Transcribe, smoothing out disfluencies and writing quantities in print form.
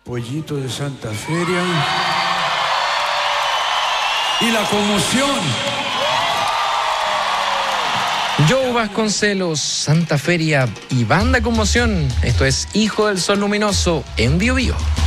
Pollito de Santa Feria y la conmoción. Joe Vasconcelos, Santa Feria y Banda Conmoción. Esto es Hijo del Sol Luminoso en Bio Bio.